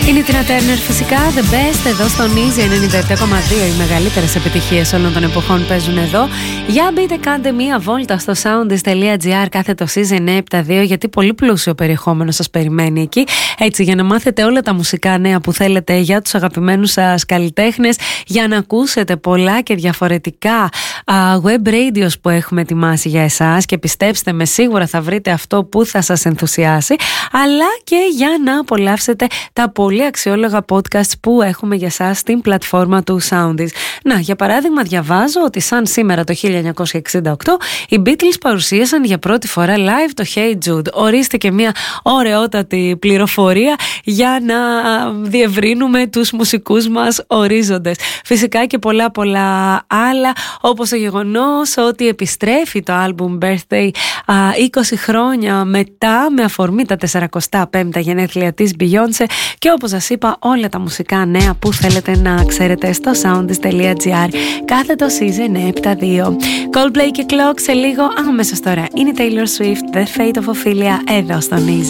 Είναι η Tina Turner φυσικά, The Best, εδώ στον Easy 97,2. Οι μεγαλύτερες επιτυχίες όλων των εποχών παίζουν εδώ. Για μπείτε, κάντε μία βόλτα στο soundis.gr κάθετο Season 972, γιατί πολύ πλούσιο περιεχόμενο σας περιμένει εκεί. Έτσι, για να μάθετε όλα τα μουσικά νέα που θέλετε για τους αγαπημένους σας καλλιτέχνες, για να ακούσετε πολλά και διαφορετικά web radios που έχουμε ετοιμάσει για εσάς, και πιστέψτε με, σίγουρα θα βρείτε αυτό που θα σας ενθουσιάσει, αλλά και για να απολαύσετε τα πολύ αξιόλογα podcasts που έχουμε για σας στην πλατφόρμα του Soundis. Να, για παράδειγμα, διαβάζω ότι σαν σήμερα το 1968 οι Beatles παρουσίασαν για πρώτη φορά live το Hey Jude. Ορίστε και μια ωραιότατη πληροφορία για να διευρύνουμε τους μουσικούς μας ορίζοντες. Φυσικά και πολλά άλλα, όπως το γεγονός ότι επιστρέφει το album Birthday 20 χρόνια μετά, με αφορμή τα 45 γενέθλια της Beyoncé, και όπως σας είπα, όλα τα μουσικά νέα που θέλετε να ξέρετε στο soundis.gr κάθετο Season 972. Coldplay και Clock σε λίγο, αμέσως τώρα είναι Taylor Swift, The Fate of Ophelia, εδώ στον Easy.